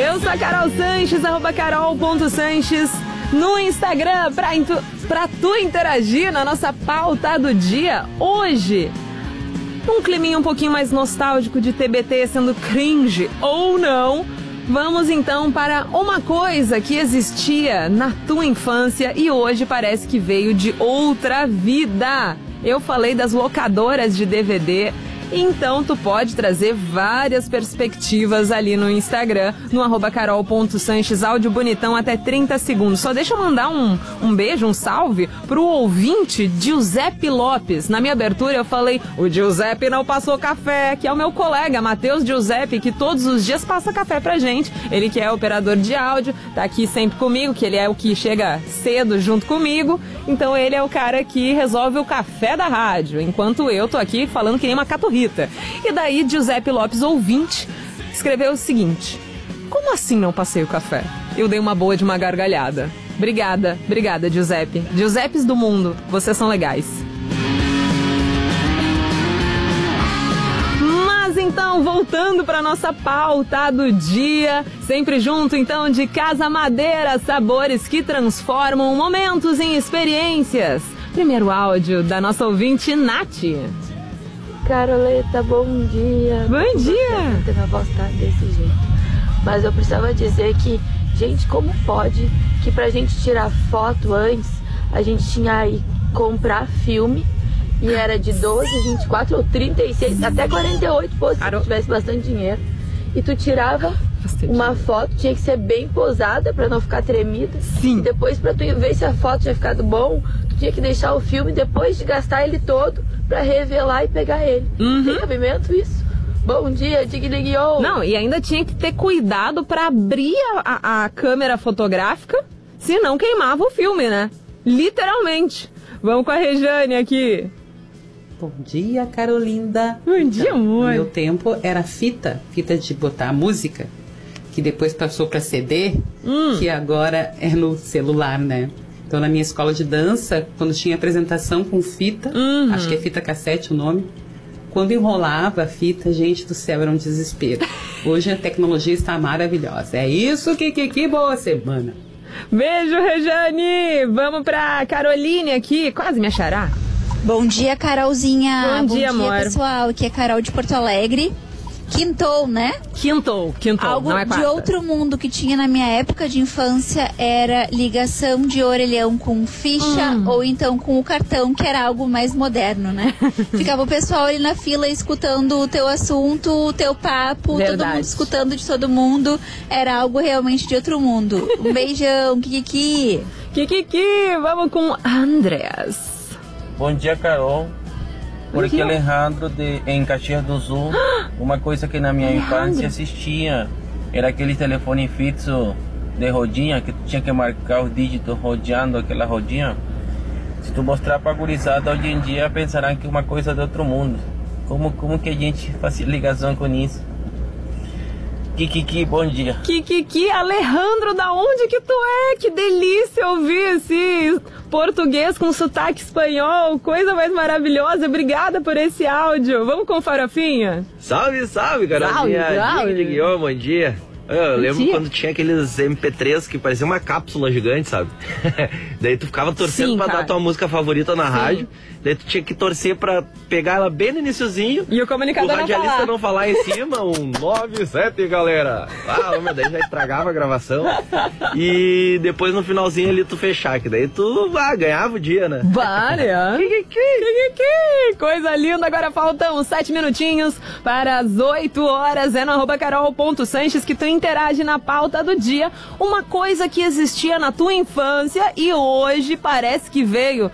Eu sou a Carol Sanches, @carol.sanches no Instagram, pra tu interagir na nossa pauta do dia. Hoje, um climinha um pouquinho mais nostálgico de TBT sendo cringe ou não. Vamos então para uma coisa que existia na tua infância e hoje parece que veio de outra vida. Eu falei das locadoras de DVD. Então tu pode trazer várias perspectivas ali no Instagram, no @carol.sanches, áudio bonitão até 30 segundos. Só deixa eu mandar um beijo, um salve pro ouvinte Giuseppe Lopes. Na minha abertura eu falei, o Giuseppe não passou café, que é o meu colega Matheus Giuseppe, que todos os dias passa café pra gente. Ele que é operador de áudio, tá aqui sempre comigo, que ele é o que chega cedo junto comigo. Então ele é o cara que resolve o café da rádio, enquanto eu tô aqui falando que nem uma caturrita. E daí Giuseppe Lopes, ouvinte, escreveu o seguinte: como assim não passei o café? Eu dei uma boa de uma gargalhada. Obrigada Giuseppe. Giuseppes do mundo, vocês são legais. Mas então, voltando para nossa pauta do dia, sempre junto então de Casa Madeira, sabores que transformam momentos em experiências. Primeiro áudio da nossa ouvinte Nath. Caroleta, bom dia. Bom dia. Minha voz tá desse jeito. Mas eu precisava dizer que, gente, como pode que pra gente tirar foto antes, a gente tinha aí comprar filme e era de 12, 24 ou 36, até 48 poses, se tivesse bastante dinheiro. E tu tirava uma foto, tinha que ser bem posada pra não ficar tremida. Sim. E depois pra tu ver se a foto tinha ficado bom, tu tinha que deixar o filme depois de gastar ele todo pra revelar e pegar ele. Tem cabimento isso? Bom dia, Digligio. Não, e ainda tinha que ter cuidado pra abrir a câmera fotográfica, senão queimava o filme, né? Literalmente. Vamos com a Rejane aqui. Bom dia, Carolinda. Bom dia, amor. No meu tempo era fita de botar música, que depois passou para CD, que agora é no celular, né? Então, na minha escola de dança, quando tinha apresentação com fita, acho que é fita cassete o nome, quando enrolava a fita, gente do céu, era um desespero. Hoje a tecnologia está maravilhosa. É isso, que boa semana. Beijo, Rejane. Vamos pra Caroline aqui, quase me achará. Bom dia, Carolzinha. Bom dia, amor. Pessoal. Aqui é Carol de Porto Alegre. Quintou, né? Quintou, algo não é quarta. De outro mundo que tinha na minha época de infância era ligação de orelhão com ficha ou então com o cartão, que era algo mais moderno, né? Ficava o pessoal ali na fila escutando o teu assunto, o teu papo, Verdade. Todo mundo escutando de todo mundo. Era algo realmente de outro mundo. Um beijão, Kikiki. Kikiki, vamos com Andreas. Bom dia, Carol. Por aqui, Alejandro, em Caxias do Sul. Uma coisa que na minha infância assistia era aquele telefone fixo de rodinha, que tu tinha que marcar os dígitos rodeando aquela rodinha. Se tu mostrar pra gurizada hoje em dia, pensarão que é uma coisa de outro mundo. Como que a gente fazia ligação com isso? Kikiki, bom dia. Kikiki, Alejandro, da onde que tu é? Que delícia ouvir esse português com sotaque espanhol, coisa mais maravilhosa. Obrigada por esse áudio. Vamos com farofinha? Salve, Carolzinha. Digligio, bom dia. Eu lembro quando tinha aqueles MP3 que parecia uma cápsula gigante, sabe? Daí tu ficava torcendo pra dar tua música favorita na rádio. Daí tu tinha que torcer pra pegar ela bem no iniciozinho. E o comunicador o radialista não falar em cima, 97, galera. Mas daí já estragava a gravação. E depois no finalzinho ali tu fechar, que daí tu ganhava o dia, né? Vária. Coisa linda. Agora faltam 7 minutinhos para as 8 horas. É no @carol.sanches que tu interage na pauta do dia. Uma coisa que existia na tua infância e hoje parece que veio